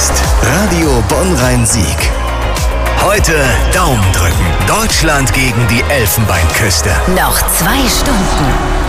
ist Radio Bonn-Rhein-Sieg. Heute Daumen drücken. Deutschland gegen die Elfenbeinküste. Noch 2 Stunden.